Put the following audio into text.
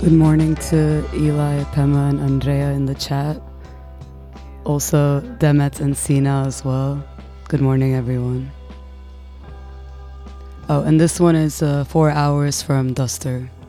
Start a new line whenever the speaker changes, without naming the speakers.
Good morning to Eli, Pema, and Andrea in the chat. Also, Demet and Sina as well. Good morning, everyone. Oh, and this one is 4 hours from Duster.